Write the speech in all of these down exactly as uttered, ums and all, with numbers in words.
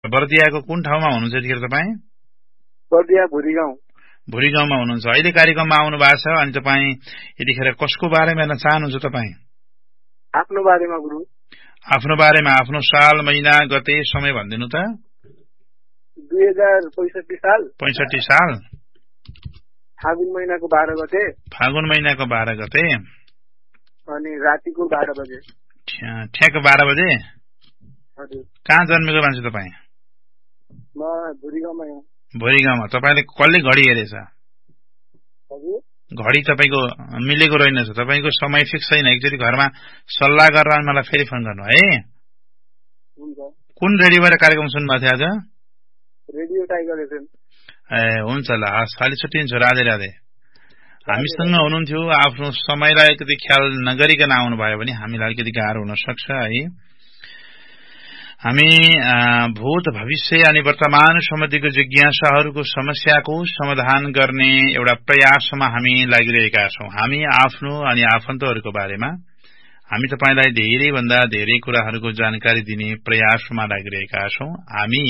बर्दियाको कुन ठाउँमा हुनुहुन्छ यतिखेर तपाईँ? बर्दिया भुरी गाउँ। भुरी गाउँमा हुनुहुन्छ। अहिले कार्यक्रममा आउनु भएको छ अनि तपाईँ यतिखेर कसको बारेमा हेर्न चाहनुहुन्छ तपाईँ? आफ्नो बारेमा गुरु। आफ्नो बारेमा, आफ्नो साल, महिना, गते, समय भनिदिनु त। दुई हजार पैसठी साल पैसठी साल फागुन महिनाको बाह्र गते। फागुन महिनाको बाह्र गते अनि रातिको बाह्र बजे। ठ्याक बाह्र बजे। हजुर। कहाँ जन्मेको मान्छे तपाईँ? म भुरी गाउँमा। भुरी गाउँमा। तपाईँले कसले घडी हेरेछ? हजुर। घडी तपाईँको मिलेको रहेनछ, तपाईँको समय फिक्स छैन। एकचोटि घरमा सल्लाह गरेर मलाई फेरि फोन गर्नु है। हुन्छ। कुन रेडियोबाट कार्यक्रम सुन्नुभएको थियो आज? Radio tiger FM. ए हुन्छ ल, हस्, खाली छुट्टिन्छु। राधे राधे। हामीसँग हुनुहुन्थ्यो, आफ्नो समयलाई अलिकति ख्याल नगरिकन आउनुभयो भने हामीलाई अलिकति गाह्रो हुन सक्छ है। हामी भूत, भविष्य अनि वर्तमान सम्बन्धीको जिज्ञासाहरूको समस्याको समाधान गर्ने एउटा प्रयासमा हामी लागिरहेका छौं। हामी आफ्नो अनि आफन्तहरूको बारेमा हामी तपाईलाई धेरै भन्दा धेरै कुराहरूको जानकारी दिने प्रयासमा लागिरहेका छौं। हामी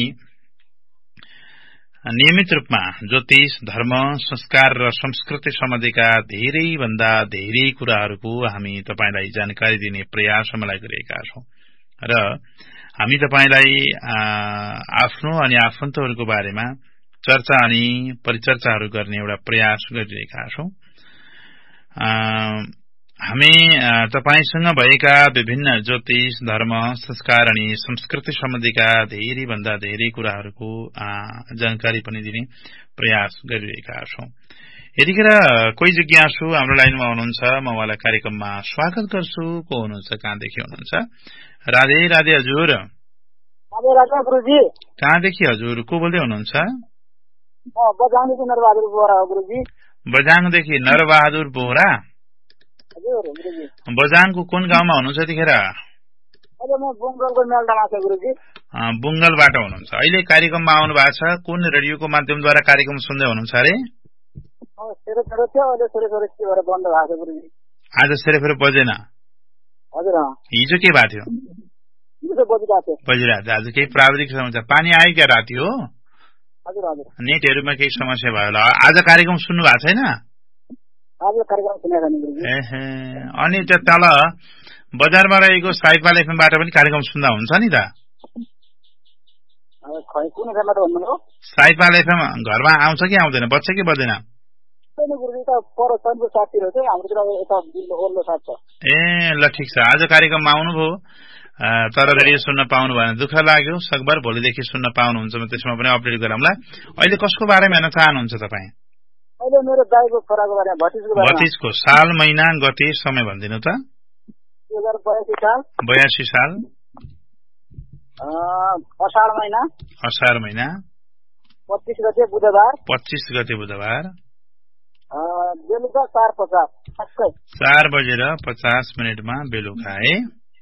नियमित रूपमा ज्योतिष, धर्म, संस्कार र संस्कृति सम्बन्धीका धेरै भन्दा धेरै कुराहरूको हामी तपाईलाई जानकारी दिने प्रयासमा लागिरहेका छौं र हामी तपाईलाई आफ्नो अनि आफन्तहरूको बारेमा चर्चा अनि परिचर्चाहरू गर्ने एउटा प्रयास गरिरहेका छौं। हामी तपाईसँग भएका विभिन्न ज्योतिष, धर्म, संस्कार अनि संस्कृति सम्बन्धीका धेरै भन्दा धेरै कुराहरूको जानकारी पनि दिने प्रयास गरिरहेका छौं। यतिखेर कोही जिज्ञासु हाम्रो लाइनमा हुनुहुन्छ, म उहाँलाई कार्यक्रममा स्वागत गर्छु। को हुनुहुन्छ, कहाँदेखि हुनुहुन्छ? राधे राधे हजुर। राधे राधे गुरुजी। कहाँदेखि हजुर, को बोल्दै हुनुहुन्छ? म बजाङदेखि नरबहादुर बोहरा हो गुरुजी। बजाङदेखि नरबहादुर बोहरा। हजुर गुरुजी। बजाङको कुन गाउँमा हुनुहुन्छ यतिखेर? अहिले म बुङ्गलको मेलडामा छु गुरुजी। बुङ्गलबाट हुनुहुन्छ। अहिले कार्यक्रममा आउनु भएको छ, कुन रेडियोको माध्यमद्वारा कार्यक्रम सुन्दै हुनुहुन्छ अरे? सेरो सेरो थियो, अहिले सेरो सेरो के भएर बन्द भएको छ गुरुजी। आज सेरो फेरो बजेन? हजुर। हिजो के भएको थियो? हिजो बजिरहेको थियो। बजिरहेको थियो। आज केही प्राविधिक समस्या, पानी आयो क्या राति हो? हजुर हजुर। नेटहरूमा केही समस्या भयो होला। आज कार्यक्रम सुन्नु भएको छैन? आज कार्यक्रम सुनेको छैन गुरुजी। एहे, अनि त्यो तल बजारमा रहेको साइपाल एफएमबाट पनि कार्यक्रम सुन्दा हुन्छ नि त? अब खै कुन एफएमबाट भन्नु हो? साइपाल एफएम घरमा आउँछ कि आउँदैन, बज्छ कि बज्दैन? गुरुजी त पर चनको साथीहरु चाहिँ हाम्रोतिर यता बिल्लो ओल्लो साथ छ। ए ल ठिक छ। आज कार्यक्रममा आउनुभयो तर रेडियो सुन्न पाउनु भएन, दुःख लाग्यो। सकभर भोलिदेखि सुन्न पाउनुहुन्छ, म त्यसमा पनि अपडेट गरौँला। अहिले कसको बारेमा हेर्न चाहनुहुन्छ तपाईँ? अहिले मेरो दाइको छोराको बारेमा, भतिजको बारेमा। भतिजको साल, महिना, गते, समय भनिदिनु त। दुई हजार बयासी साल। बयासी साल। असार महिना। असार महिना। पच्चिस गते बुधबार। पच्चिस गते बुधबार। बेलुका चार पचास। चार बजेर पचास मिनटमा बेलुका है।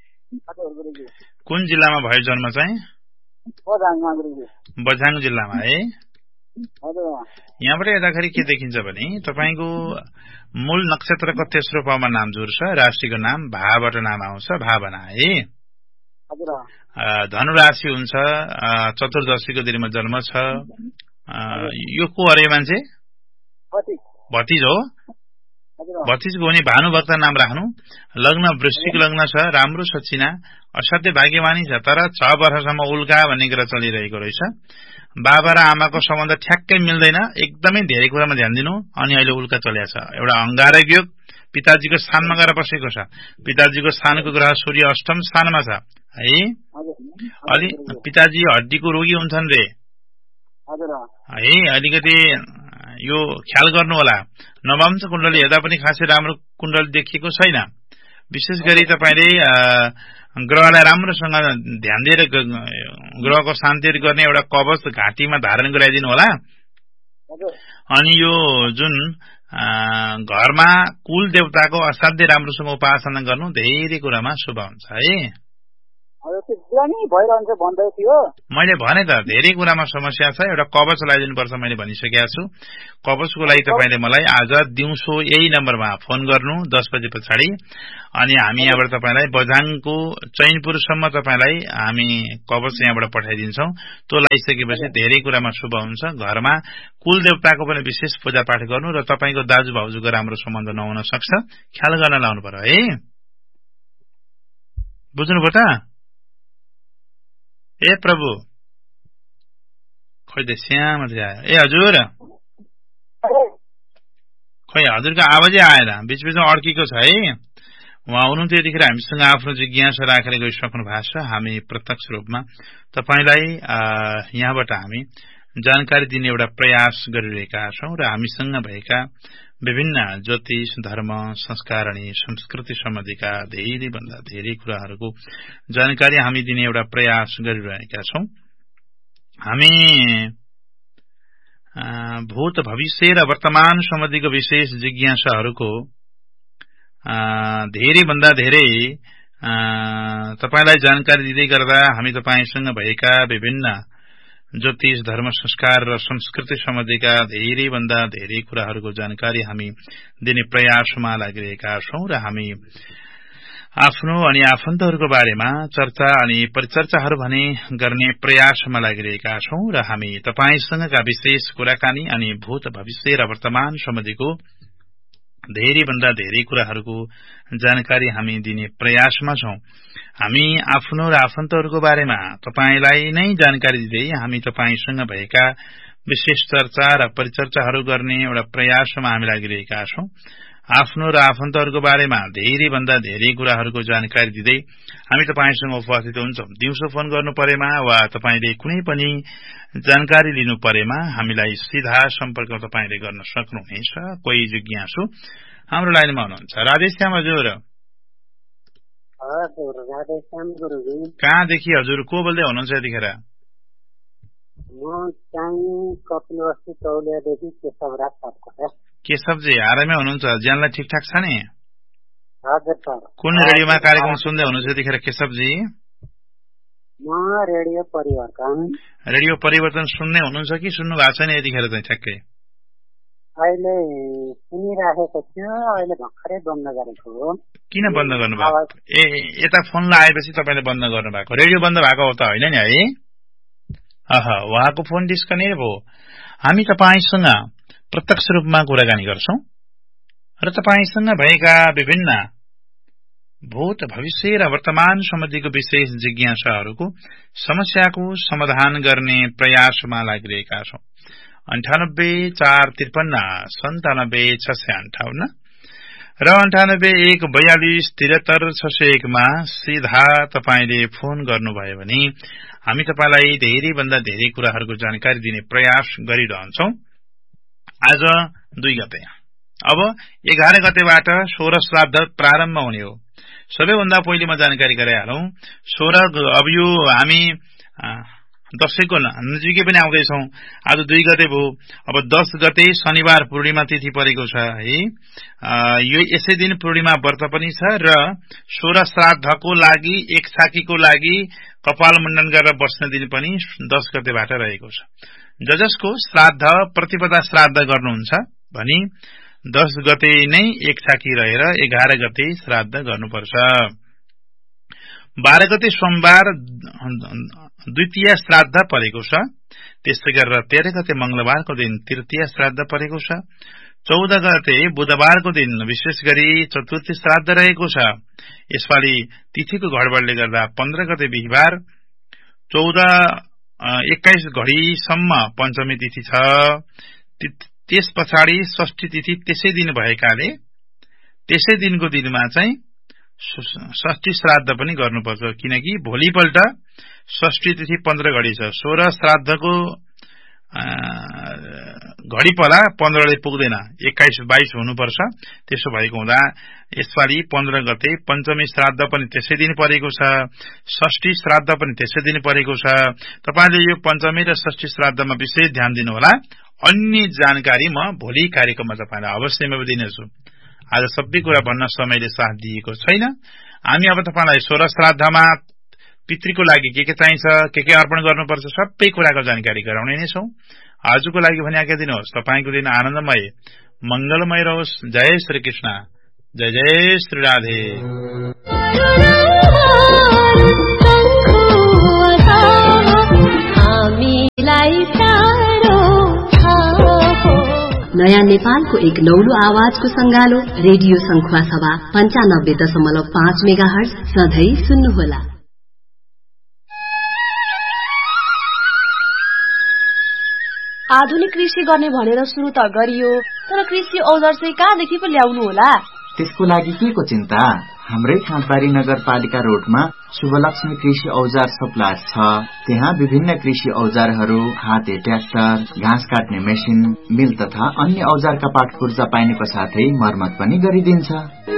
कुन जिल्लामा भयो जन्म चाहिँ? बझाङमा गुरुजी। बझाङ जिल्लामा है। हजुर। यहाँबाट हेर्दाखेरि के देखिन्छ भने तपाईको मूल नक्षत्रको तेस्रो पाउमा नाम जोड्छ, राशिको नाम भाबाट नाम आउँछ, भावना है। हजुर। धनु राशि हुन्छ, चतुर्दशीको दिनमा जन्म छ। यो को अरे मान्छे? भतिज हो। भतिजको हुने भानुभक्त नाम राख्नु। लग्न वृश्चिक लग्न छ, राम्रो छ, चिना, असाध्य भाग्यमानी छ, तर छ वर्षसम्म उल्का भन्ने कुरा चलिरहेको रहेछ। बाबा र आमाको सम्बन्ध ठ्याक्कै मिल्दैन, एकदमै धेरै कुरामा ध्यान दिनु। अनि अहिले उल्का चलेको छ, एउटा अंगारक योग, पिताजीको स्थानमा गएर बसेको छ। पिताजीको स्थानको ग्रह सूर्य अष्टम स्थानमा छ है। अलि पिताजी हड्डीको रोगी हुन्छन् रे है, अलिकति यो ख्याल गर्नु होला। नवंश कुण्डली हेर्दा पनि खासै राम्रो कुण्डली देखिएको छैन। विशेष गरी तपाईले ग्रहलाई राम्रोसँग ध्यान दिएर ग्रहको शान्तिहरू गर्ने एउटा कवच घाँटीमा धारण गराइदिनु होला। अनि यो जुन घरमा कुल देवताको असाध्यै राम्रोसँग उपासना गर्नु धेरै कुरामा शुभ हुन्छ है। भइरहन्छ भन्दै थियो। मैले भने त धेरै कुरामा समस्या छ, एउटा कवच लगाइदिनुपर्छ मैले भनिसकेको छु। कवचको लागि तपाईँले मलाई आज दिउँसो यही नम्बरमा फोन गर्नु दस बजे पछाडि, अनि हामी यहाँबाट तपाईँलाई बझाङको चैनपुरसम्म तपाईँलाई हामी कवच यहाँबाट पठाइदिन्छौँ। त्यो लगाइसकेपछि धेरै कुरामा शुभ हुन्छ। घरमा कुल देवताको पनि विशेष पूजापाठ गर्नु र तपाईँको दाजु भाउजूको राम्रो सम्बन्ध नहुन सक्छ, ख्याल गर्न लाउनु पर्यो है। बुझ्नुभयो त? ए प्रभु खोइ त श्याम आयो। ए हजुर खोइ हजुरको आवाजै आएन, बीच बीचमा अड्कीको छ है। उहाँ हुनुहुन्थ्यो यतिखेर हामीसँग आफ्नो जिज्ञासा राखेर गइसक्नु भएको छ। हामी प्रत्यक्ष रूपमा तपाईलाई यहाँबाट हामी जानकारी दिने एउटा प्रयास गरिरहेका छौं र हामीसँग भएका विभिन्न ज्योतिष, धर्म, संस्कार अनि संस्कृति सम्बन्धीका धेरै भन्दा धेरै कुराहरूको जानकारी हामी दिने एउटा प्रयास गरिरहेका छौं। हामी भूत, भविष्य र वर्तमान सम्बन्धीको विशेष जिज्ञासाहरूको धेरै भन्दा धेरै तपाईलाई जानकारी दिँदै गर्दा हामी तपाईसँग भएका विभिन्न ज्योतिष, धर्म, संस्कार र संस्कृति सम्बन्धीका धेरै भन्दा धेरै कुराहरूको जानकारी हामी दिने प्रयासमा लागिरहेका छौं र हामी आफ्नो अनि आफन्तहरूको बारेमा चर्चा अनि परिचर्चाहरू भने गर्ने प्रयासमा लागिरहेका छौं र हामी तपाईसँगका विशेष कुराकानी अनि भूत, भविष्य र वर्तमान सम्बन्धीको धेरै भन्दा धेरै कुराहरूको जानकारी हामी दिने प्रयासमा छौं। हामी आफ्नो र आफन्तहरूको बारेमा तपाईलाई नै जानकारी दिँदै हामी तपाईसँग भएका विशेष चर्चा र परिचर्चाहरू गर्ने एउटा प्रयासमा हामी लागिरहेका छौं। आफ्नो र आफन्तहरूको बारेमा धेरै भन्दा धेरै कुराहरूको जानकारी दिँदै हामी तपाईसँग उपस्थित हुन्छौं। दिउँसो फोन गर्नु परेमा वा तपाईले कुनै पनि जानकारी लिनु परेमा हामीलाई सीधा सम्पर्क तपाईले गर्न सक्नुहुनेछ। कोही जिज्ञासु हाम्रो लाइनमा हुनुहुन्छ। राधेश्याम हजुर। हजुर राधेश्याम गुरुजी। कहाँदेखि हजुर को बोल्दै हुनुहुन्छ यतिखेर? म चाहिँ कपिलवस्तु तौलियादेखि केशव राज सापकोटा। केशवजी आरामै हुनुहुन्छ? ज्यानलाई ठिकठाक छ नि? हजुर सर। कुन रेडियोमा कार्यक्रम सुन्दै हुनुहुन्छ यतिखेर केशवजी? म रेडियो परिवर्तन। रेडियो परिवर्तन सुन्दै हुनुहुन्छ कि सुन्नु भएको छैन यतिखेर चाहिँ? ठ्याक्कै अहिले सुनिराखेको थियो, अहिले भर्खरै बन्द गरेको हो। किन बन्द गर्नुभएको? ए यता फोन लगाएपछि तपाईले बन्द गर्नुभएको? रेडियो बन्द भएको हो त होइन नि है? अह उहाँको फोन डिस्कनेक्ट भयो। हामी तपाईसँग प्रत्यक्ष रूपमा कुराकानी गर्छौं र तपाईसँग भएका विभिन्न भूत, भविष्य र वर्तमान सम्बन्धीको विशेष जिज्ञासाहरूको समस्याको समाधान गर्ने प्रयासमा लागिरहेका छौं। अन्ठानब्बे चार त्रिपन्न सन्तानब्बे छ सय अन्ठाउन्न र अन्ठानब्बे एक बयालिस त्रिहत्तर छ सय एकमा सीधा तपाईले फोन गर्नुभयो भने हामी तपाईलाई धेरै भन्दा धेरै कुराहरूको जानकारी दिने प्रयास गरिरहन्छौं। आज दुई गते, अब एघार गतेबाट सोह्र श्राद्ध प्रारम्भ हुने हो। सबैभन्दा पहिले म जानकारी गराइहालौं। सोह्र अब यो हामी दशैंको नजिकै पनि आउँदैछौं। आज दुई गते भयो। अब दस गते शनिबार पूर्णिमा तिथि परेको छ है। यो यसै दिन पूर्णिमा व्रत पनि छ र सोह्र श्राद्धको लागि, एक छाकीको लागि कपाल मुण्डन गरेर बस्ने दिन पनि दस गतेबाट रहेको छ। ज जसको श्राद्ध प्रतिपदा श्राद्ध गर्नुहुन्छ भनी दस गते नै एक छाकी रहेर एघार गते श्राद्ध गर्नुपर्छ। बाह्र गते सोमबार द्वितीय श्राद्ध परेको छ। त्यस्तै गरेर तेह्र गते मंगलबारको दिन तृतीय श्राद्ध परेको छ। चौध गते बुधबारको दिन विशेष गरी चतुर्थी श्राद्ध रहेको छ। यसपालि तिथिको गडबडले गर्दा पन्ध्र गते बिहिबार, चौध एक्काइस घडीसम्म पञ्चमी तिथि छ। त्यस पछाडि षष्ठी तिथि त्यसै दिन भएकाले त्यसै दिनको दिनमा चाहिँ षष्ठी श्राद्ध पनि गर्नुपर्छ, किनकि भोलिपल्ट षष्ठी तिथि पन्ध्र घडी छ। सोह्र श्राद्धको घडी पला पन्ध्रले पुग्दैन, एक्काइस बाइस हुनुपर्छ। त्यसो भएको हुँदा यसपालि पन्ध्र गते पञ्चमी श्राद्ध पनि त्यसै दिन परेको छ, षष्ठी श्राद्ध पनि त्यसै दिन परेको छ। तपाईले यो पञ्चमी र षष्ठी श्राद्धमा विशेष ध्यान दिनुहोला। अन्य जानकारी म भोलि कार्यक्रममा तपाईलाई अवश्यमै दिनेछु। आज सबै कुरा भन्न समयले साथ दिएको छैन। हामी अब तपाईलाई सोह्र श्राद्धमा पितृको लागि के के चाहिन्छ, के के अर्पण गर्नुपर्छ, सबै कुराको जानकारी गराउने नै छौं। आजको लागि भने आज्ञा दिनुहोस्। तपाईको दिन आनन्दमय मंगलमय रहोस्। जय श्री कृष्ण, जय जय श्री राधे। नयाँ नेपालको एक नौलो आवाजको संगालो रेडियो संखुवा सभा पञ्चानब्बे दशमलव पाँच मेगा हर्ज सधैँ सुन्नुहोला। आधुनिक कृषि गर्ने भनेर सुरु त गरियो, तर कृषि औजार चाहिँ कहाँदेखि पो ल्याउनु होला? त्यसको लागि के को चिन्ता? हाम्रै खाँदबारी नगरपालिका रोडमा शुभलक्ष्मी कृषि औजार सप्लायर्स छ। त्यहाँ विभिन्न कृषि औजारहरू, हाते ट्र्याक्टर, घाँस काट्ने मेसिन, मिल तथा अन्य औजारका पाठ पूर्जा पाइनेको साथै मर्मत पनि गरिदिन्छ।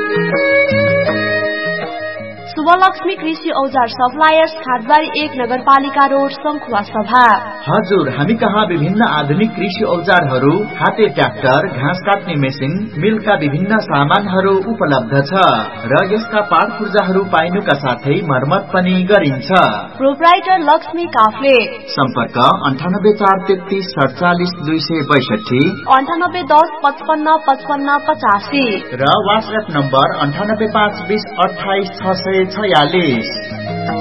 शुभलक्ष्मी कृषि औजार सप्लायर्स, खाँदबारी एक नगरपालिका रोड, संखुवा सभा। हजुर, हामी कहाँ विभिन्न आधुनिक कृषि औजारहरू, हाते ट्र्याक्टर, घाँस काट्ने मेसिन, मिलका विभिन्न सामानहरू उपलब्ध छ र यसका पाठ पूर्जाहरू पाइनुका साथै मर्मत पनि गरिन्छ। प्रोप्राइटर लक्ष्मी काफ्ले। सम्पर्क अन्ठानब्बे चार तेत्तीस सडचालिस दुई सय बैसठी, अन्ठानब्बे दस पचपन्न पचपन्न पचासी र वाट्सएप नम्बर अन्ठानब्बे पाँच बीस अठाइस छ सय छयालिस।